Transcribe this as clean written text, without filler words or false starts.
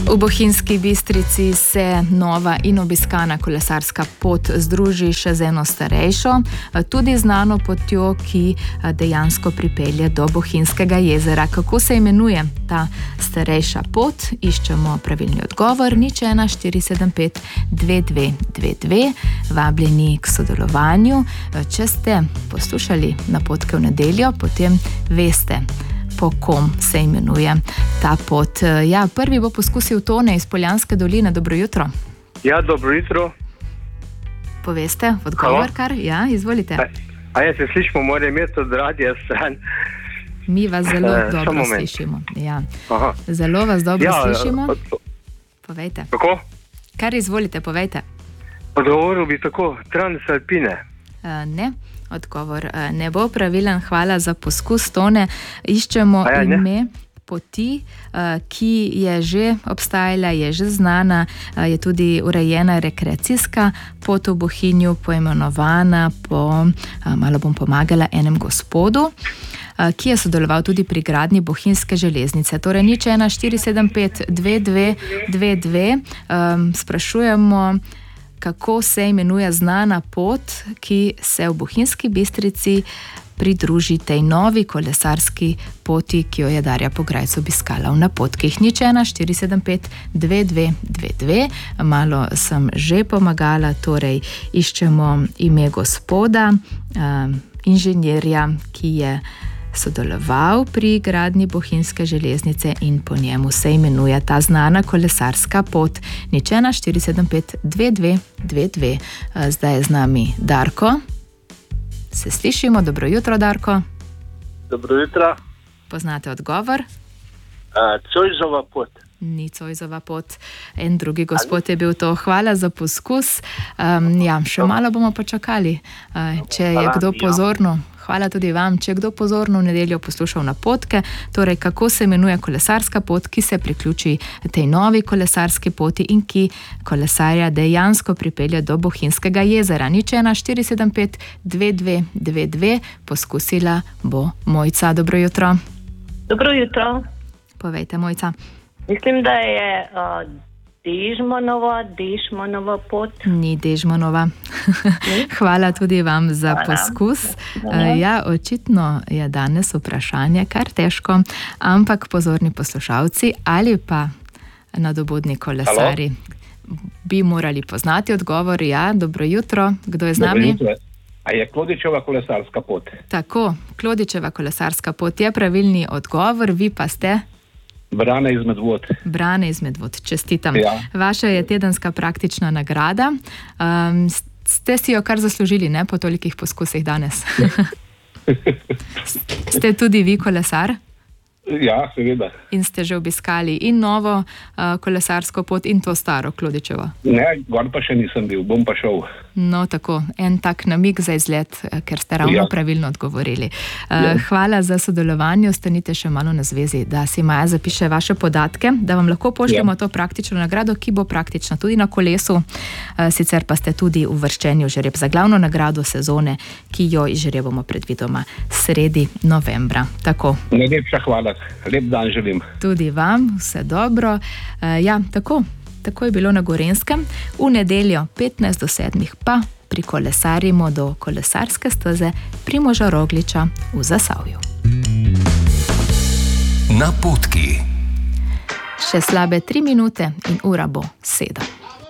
V Bohinjski Bistrici se nova in obiskana kolesarska pot združi še z eno starejšo, tudi znano potjo, ki dejansko pripelje do Bohinjskega jezera. Kako se imenuje ta starejša pot? Iščemo pravilni odgovor. 01 475 2222. Vabljeni k sodelovanju. Če ste poslušali Napotke v nedeljo, potem veste, po kom se imenuje ta pot. Ja, prvi bo poskusil Tone iz Poljanske doline. Dobro jutro. Ja, dobro jutro. Poveste odgovor kar? Ja, izvolite. A ja, se slišimo, moram imeti od radija stran. Mi vas zelo dobro slišimo. Ja. Zelo vas dobro slišimo. Povejte. Kako? Kar izvolite, povejte. Odgovoril bi tako, Transalpine. Ne. Odgovor ne bo pravilen. Hvala za poskus, Tone. Iščemo ime poti, ki je že obstajala, je že znana, je tudi urejena rekreacijska pot v Bohinju, poimenovana po, malo bom pomagala, enem gospodu, ki je sodeloval tudi pri gradnji Bohinjske železnice. Torej 01 475 2222. Sprašujemo, kako se imenuje znana pot, ki se v Bohinjski Bistrici pridruži tej novi kolesarski poti, ki jo je Darja Pograjc obiskala v Napotkih. 01 475 2222. Malo sem že pomagala, torej iščemo ime gospoda, inženirja, ki je sodeloval pri gradnji Bohinjske železnice in po njemu se imenuje ta znana kolesarska pot. 01 475 2222. Zdaj je z nami Darko. Se slišimo? Dobro jutro, Darko. Dobro jutro. Poznate odgovor? Cojzova pot. Ni Cojzova pot. En drugi gospod je bil to. Hvala za poskus. Ja, še malo bomo počakali. Če je kdo pozorno, hvala tudi vam, če je kdo pozorno v nedeljo poslušal Napotke, torej kako se imenuje kolesarska pot, ki se priključi tej novi kolesarski poti in ki kolesarja dejansko pripelje do Bohinjskega jezera. 01 475 2222. Poskusila bo Mojca. Dobro jutro. Dobro jutro. Povejte, Mojca. Mislim, da je Dežmanova pot. Ni Dežmanova. Hvala tudi vam za poskus. Ja, očitno je danes vprašanje kar težko, ampak pozorni poslušalci ali pa nadobudni kolesari bi morali poznati odgovor. Ja, dobro jutro. Kdo je z nami? A je Klodičeva kolesarska pot? Tako, Klodičeva kolesarska pot je pravilni odgovor, vi pa ste? Brane izmed vod. Brane izmed vod, čestitam. Ja. Vaša je tedenska praktična nagrada. Ste si jo kar zaslužili, ne, po tolikih poskusih danes? Ste tudi vi kolesar? Ja, seveda. In ste že obiskali in novo kolesarsko pot in to staro Klodičevo? Ne, gor pa še nisem bil, bom pa šel. No, tako, en tak namig za izlet, ker ste ravno pravilno odgovorili. Hvala za sodelovanje, ostanite še malo na zvezi, da si Maja zapiše vaše podatke, da vam lahko pošljemo to praktično nagrado, ki bo praktična tudi na kolesu, sicer pa ste tudi uvrščeni v žreb za glavno nagrado sezone, ki jo izžrebamo predvidoma sredi novembra. Tako. Najlepša hvala. Lep dan želim. Tudi vam, vse dobro. Ja, tako je bilo na Gorenjskem. V nedeljo 15 do 7 pa prikolesarimo do kolesarske steze Primoža Rogliča v Zasavju. Napotki. Še slabe 3 minute in ura bo 7.